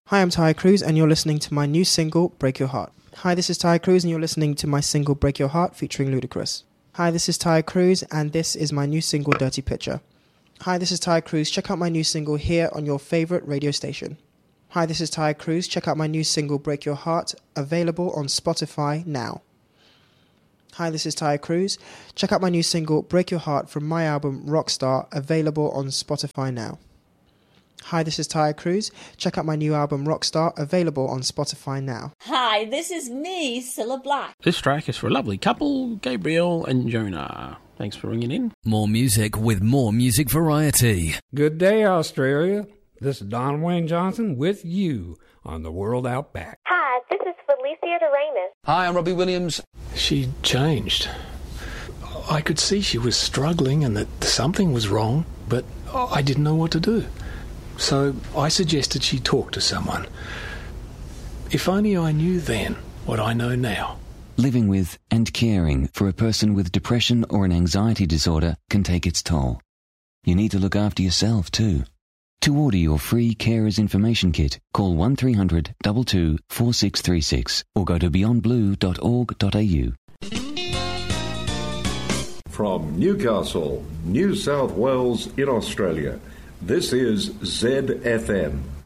Hi, I'm Ty Cruz, and you're listening to my new single, Break Your Heart. Hi, this is Ty Cruz, and you're listening to my single, Break Your Heart, featuring Ludacris. Hi, this is Ty Cruz, and this is my new single, Dirty Picture. Hi, this is Ty Cruz. Check out my new single here on your favorite radio station. Hi, this is Ty Cruz. Check out my new single, Break Your Heart, available on Spotify now. Hi, this is Ty Cruz. Check out my new single, Break Your Heart, from my album, Rockstar, available on Spotify now. Hi, this is Ty Cruz. Check out my new album, Rockstar, available on Spotify now. Hi, this is me, Cilla Black. This track is for a lovely couple, Gabriel and Jonah. Thanks for ringing in. More music with more music variety. Good day, Australia. This is Don Wayne Johnson with you on The World Out Back. Hi, this is Felicia DeRamus. Hi, I'm Robbie Williams. She changed. I could see she was struggling and that something was wrong, but I didn't know what to do. So I suggested she talk to someone. If only I knew then what I know now. Living with and caring for a person with depression or an anxiety disorder can take its toll. You need to look after yourself too. To order your free Carers Information Kit, call 1300 22 4636 or go to beyondblue.org.au. From Newcastle, New South Wales in Australia, this is ZFM